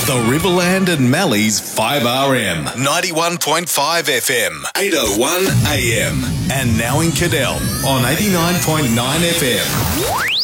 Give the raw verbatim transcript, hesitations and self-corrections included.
The Riverland and Mallee's five R M, ninety-one point five F M, eight oh one A M, and now in Cadell on eighty-nine point nine F M.